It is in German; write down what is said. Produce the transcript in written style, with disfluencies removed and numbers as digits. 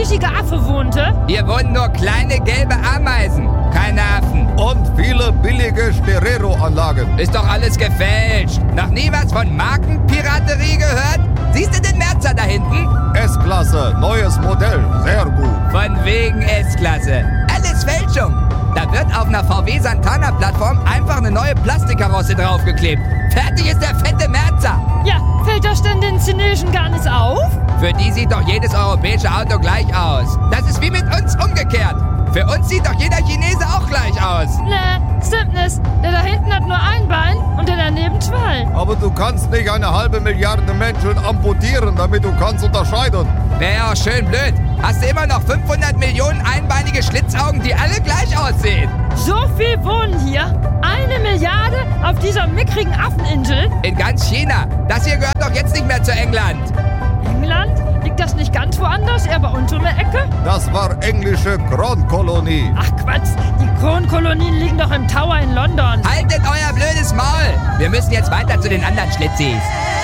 riesige Affe wohnte? Hier wohnen nur kleine gelbe Ameisen, keine Affen. Und viele billige Stereo-Anlagen. Ist doch alles gefälscht. Noch nie was von Markenpiraterie gehört? Siehst du den Merzer da hinten? S-Klasse, neues Modell, sehr gut. Von wegen S-Klasse. Alles Fälschung. Da wird auf einer VW Santana-Plattform einfach eine neue Plastikkarosse draufgeklebt. Fertig ist der fette Merzer. Ja, fällt das denn den Chinesen gar nicht auf? Für die sieht doch jedes europäische Auto gleich aus. Das ist wie mit uns umgekehrt. Für uns sieht doch jeder Chinese auch gleich aus. Nee, stimmt nicht. Der da hinten hat nur ein Bein und der daneben zwei. Aber du kannst nicht 1,5 Milliarde Menschen amputieren, damit du kannst unterscheiden. Wäre ja auch schön blöd. Hast du immer noch 500 Millionen einbeinige Schlitzaugen, die alle gleich aussehen? So viel wohnen hier. 1 Milliarde auf dieser mickrigen Affeninsel. In ganz China. Das hier gehört doch jetzt nicht mehr zu England. England? Liegt das nicht ganz woanders, eher bei uns um die Ecke? Das war englische Kronkolonie. Ach Quatsch, die Kronkolonien liegen doch im Tower in London. Haltet euer blödes Maul. Wir müssen jetzt weiter zu den anderen Schlitzis.